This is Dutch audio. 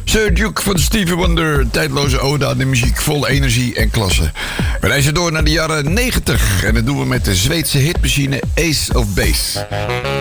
Sir Duke van Stevie Wonder. Tijdloze ode aan de muziek vol energie en klasse. We reizen door naar de jaren 90. En dat doen we met de Zweedse hitmachine Ace of Base.